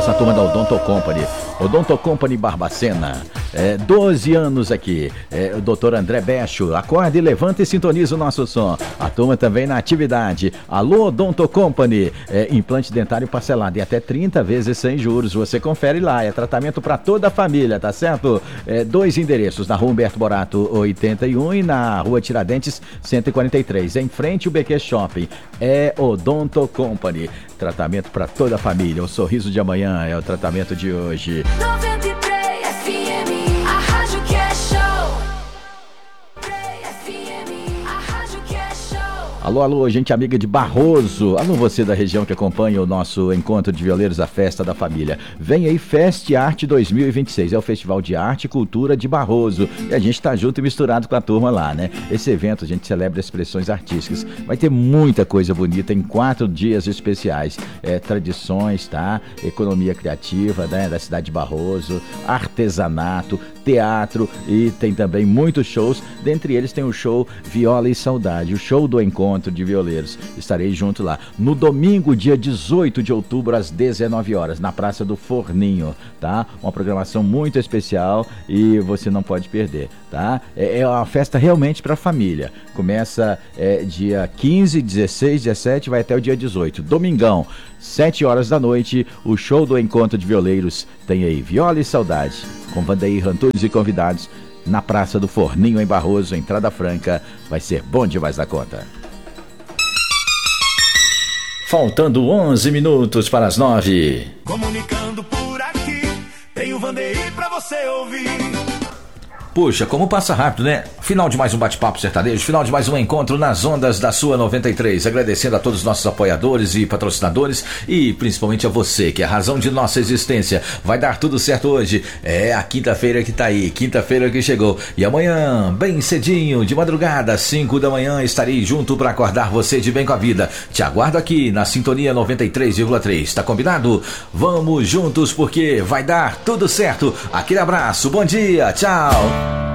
Essa turma da Odonto Company, Odonto Company Barbacena, 12 anos aqui, o doutor André Becho, acorda e levanta e sintoniza o nosso som. A turma também na atividade. Alô, Odonto Company, implante dentário parcelado e até 30 vezes sem juros, você confere lá, é tratamento para toda a família, tá certo? 2 endereços, na rua Humberto Borato 81 e na rua Tiradentes 143, em frente ao BQ Shopping, Odonto Company. Tratamento para toda a família. O sorriso de amanhã é o tratamento de hoje. 93 FM, a rádio que é show. Alô, alô, gente amiga de Barroso. Alô, você da região que acompanha o nosso encontro de violeiros, a festa da família. Vem aí Fest Arte 2026. É o Festival de Arte e Cultura de Barroso. E a gente tá junto e misturado com a turma lá, né? Esse evento a gente celebra expressões artísticas. Vai ter muita coisa bonita em 4 dias especiais. Tradições, tá? Economia criativa, né? Da cidade de Barroso, artesanato, teatro e tem também muitos shows. Dentre eles tem o show Viola e Saudade, o show do encontro de violeiros. Estarei junto lá no domingo, dia 18 de outubro, às 19 horas, na Praça do Forninho, tá? Uma programação muito especial e você não pode perder, tá? É uma festa realmente para a família. Começa dia 15, 16, 17, vai até o dia 18. Domingão, 7 horas da noite, o show do encontro de violeiros. Tem aí Viola e Saudade, com Vandeir Antunes e convidados, na Praça do Forninho, em Barroso, entrada franca. Vai ser bom demais da conta. Faltando 11 minutos para as 9. Comunicando por aqui, tem o Vandeir pra você ouvir. Puxa, como passa rápido, né? Final de mais um bate-papo sertanejo, final de mais um encontro nas ondas da sua 93. Agradecendo a todos os nossos apoiadores e patrocinadores e principalmente a você, que é a razão de nossa existência. Vai dar tudo certo hoje. É a quinta-feira que tá aí, quinta-feira que chegou. E amanhã, bem cedinho, de madrugada, 5 da manhã, estarei junto para acordar você de bem com a vida. Te aguardo aqui na Sintonia 93,3. Tá combinado? Vamos juntos porque vai dar tudo certo. Aquele abraço, bom dia, tchau.